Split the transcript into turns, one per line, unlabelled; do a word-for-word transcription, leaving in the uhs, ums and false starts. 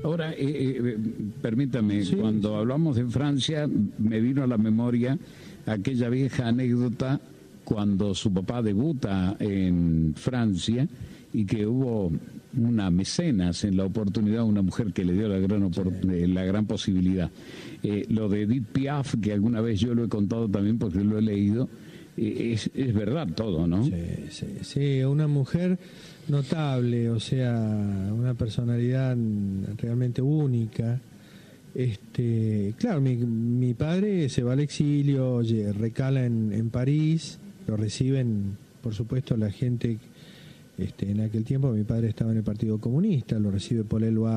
Ahora, eh, eh, permítame, sí, cuando sí. hablamos de Francia, me vino a la memoria aquella vieja anécdota cuando su papá debuta en Francia y que hubo una mecenas en la oportunidad, una mujer que le dio la gran, opor- sí. la gran posibilidad. Eh, lo de Edith Piaf, que alguna vez yo lo he contado también porque lo he leído, eh, es, es verdad todo, ¿no?
Sí, sí, sí, una mujer notable, o sea, una personalidad realmente única. Este, claro, mi, mi padre se va al exilio, oye, recala en, en París, lo reciben, por supuesto, la gente. Este, en aquel tiempo mi padre estaba en el Partido Comunista, lo recibe Paul Eluard.